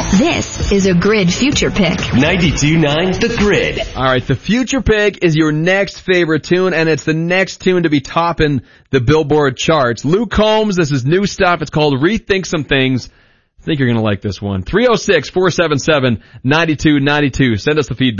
This is a Grid Future Pick. 92.9 The Grid. All right, the Future Pick is your next favorite tune, and it's the next tune to be topping the Billboard charts. Luke Combs, this is new stuff. It's called Rethink Some Things. I think you're going to like this one. 306-477-9292. Send us the feedback.